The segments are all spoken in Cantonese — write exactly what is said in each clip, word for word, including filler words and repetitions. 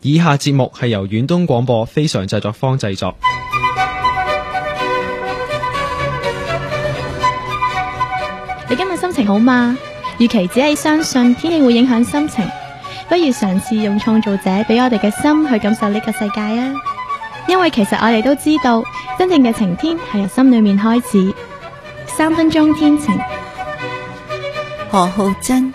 以下節目係由遠東廣播非常製作坊製作。 你今日心情好嗎？與其只係相信天氣會影響心情，不如嘗試用創造者俾我哋嘅心去感受呢個世界啊！因為其實我哋都知道，真正嘅晴天係由心裏面開始。三分鐘天晴， 何浩珍。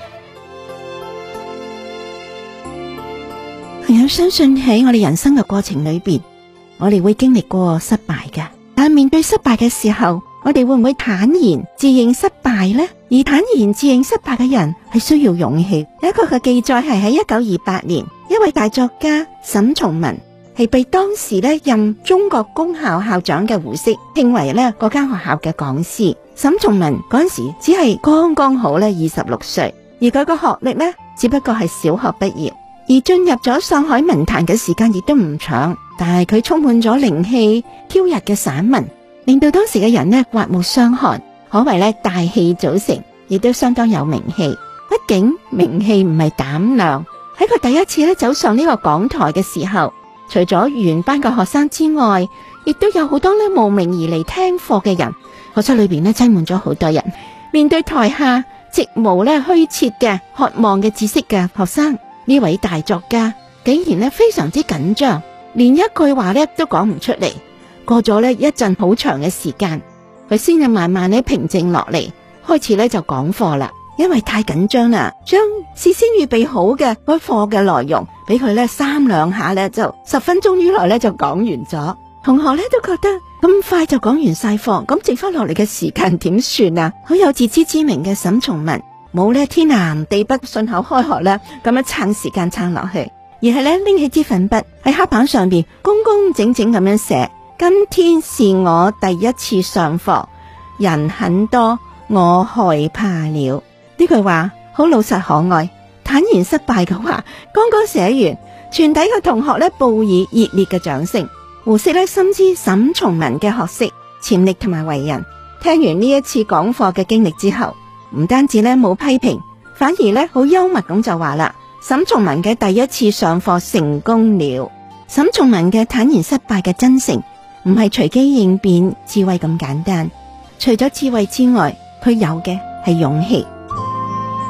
朋友，相信喺我哋人生嘅過程裏邊，我哋會經歷過失敗嘅。但面對失敗嘅時候，我哋會唔會坦然自認失敗呢？而坦然自認失敗嘅人係需要勇氣。有一個嘅記載係喺一九二八年，一位大作家沈從文係被當時咧任中國公校校長嘅胡適聘為咧嗰間學校嘅講師。沈從文嗰陣時只係剛剛好咧二十六歲，而佢個學歷咧只不過係小學畢業。而進入咗上海文壇嘅時間亦都唔長，但係佢充滿咗靈氣飄逸嘅散文，令到當時嘅人呢刮目相看，可謂咧大器早成，亦都相當有名氣。畢竟名氣唔係膽量，喺佢第一次咧走上呢個講台嘅時候，除咗原班嘅學生之外，亦都有好多咧慕名而嚟聽課嘅人。課室裏邊咧擠滿咗好多人，面對台下直無咧虛設嘅渴望嘅知識嘅學生，呢位大作家竟然咧非常之緊張，連一句話咧都講唔出嚟。過咗咧一陣好長嘅時間，佢先至慢慢咧平靜落嚟，開始咧就講課啦。因為太緊張啦，將事先預備好嘅嗰課嘅內容俾佢咧三兩下咧就十分鐘以內咧就講完咗。同學咧都覺得咁快就講完晒課，咁剩翻落嚟嘅時間點算啊？好有自知之明嘅沈從文冇咧天南地北順口開河咧咁樣撐時間撐落去，而係咧拎起支粉筆喺黑板上邊工工整整咁樣寫：今天是我第一次上課，人很多，我害怕了。呢句話好老實可愛，坦然失敗嘅話剛剛寫完，全體嘅同學咧報以熱烈嘅掌聲。胡適咧深知沈從文嘅學識、潛力同埋為人，聽完呢一次講課嘅經歷之後，唔單止咧冇批評，反而咧好幽默咁就話啦：沈從文嘅第一次上課成功了。沈從文嘅坦然失敗嘅真誠，唔係隨機應變、智慧咁簡單。除咗智慧之外，佢有嘅係勇氣。